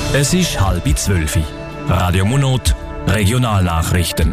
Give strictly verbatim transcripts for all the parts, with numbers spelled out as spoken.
Es ist halb zwölf. Radio Monot, Regionalnachrichten.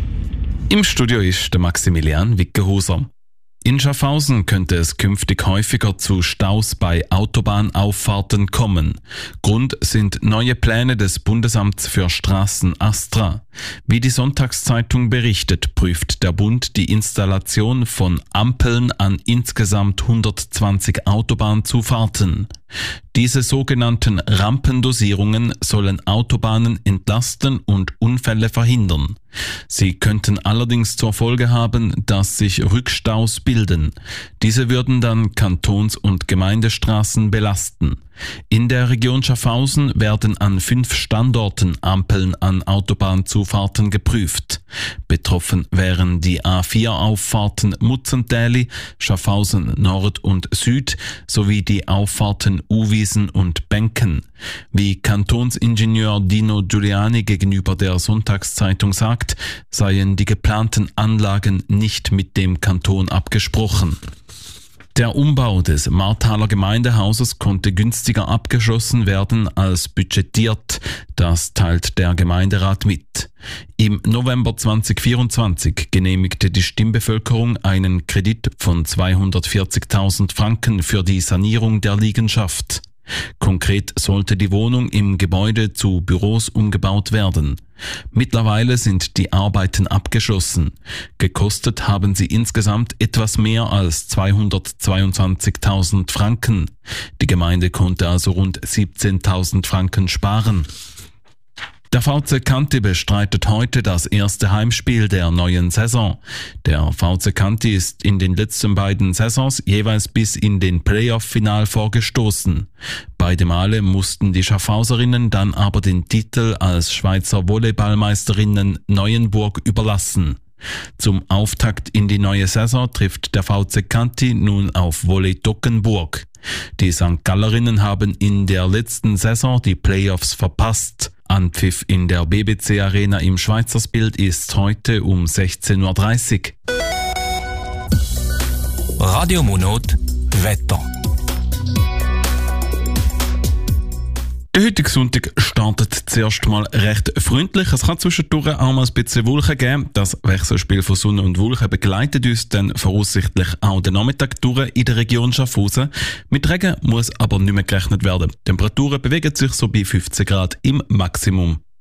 Im Studio ist der Maximilian Wickenhauser. In Schaffhausen könnte es künftig häufiger zu Staus bei Autobahnauffahrten kommen. Grund sind neue Pläne des Bundesamts für Straßen Astra. Wie die Sonntagszeitung berichtet, prüft der Bund die Installation von Ampeln an insgesamt hundertzwanzig Autobahnzufahrten. Diese sogenannten Rampendosierungen sollen Autobahnen entlasten und Unfälle verhindern. Sie könnten allerdings zur Folge haben, dass sich Rückstaus bilden. Diese würden dann Kantons- und Gemeindestraßen belasten. In der Region Schaffhausen werden an fünf Standorten Ampeln an Autobahnzufahrten geprüft. Betroffen wären die A vier Auffahrten Mutzentäli, Schaffhausen Nord und Süd sowie die Auffahrten Uwiesen und Benken. Wie Kantonsingenieur Dino Giuliani gegenüber der Sonntagszeitung sagt, seien die geplanten Anlagen nicht mit dem Kanton abgesprochen. Der Umbau des Marthaler Gemeindehauses konnte günstiger abgeschlossen werden als budgetiert. Das teilt der Gemeinderat mit. Im November zweitausendvierundzwanzig genehmigte die Stimmbevölkerung einen Kredit von zweihundertvierzigtausend Franken für die Sanierung der Liegenschaft. Konkret sollte die Wohnung im Gebäude zu Büros umgebaut werden. Mittlerweile sind die Arbeiten abgeschlossen. Gekostet haben sie insgesamt etwas mehr als zweihundertzweiundzwanzigtausend Franken. Die Gemeinde konnte also rund siebzehntausend Franken sparen. Der V C Kanti bestreitet heute das erste Heimspiel der neuen Saison. Der V C Kanti ist in den letzten beiden Saisons jeweils bis in den Playoff-Final vorgestoßen. Beide Male mussten die Schaffhauserinnen dann aber den Titel als Schweizer Volleyballmeisterinnen Neuenburg überlassen. Zum Auftakt in die neue Saison trifft der V C Kanti nun auf Volley Toggenburg. Die Sankt Gallerinnen haben in der letzten Saison die Playoffs verpasst. Anpfiff in der B B C Arena im Schweizersbild ist heute um sechzehn Uhr dreißig. Radio Monot, Wetter. Der heutige Sonntag startet zuerst mal recht freundlich. Es kann zwischendurch auch mal ein bisschen Wolken geben. Das Wechselspiel von Sonne und Wolken begleitet uns dann voraussichtlich auch den Nachmittag durch in der Region Schaffhausen. Mit Regen muss aber nicht mehr gerechnet werden. Die Temperaturen bewegen sich so bei fünfzehn Grad im Maximum.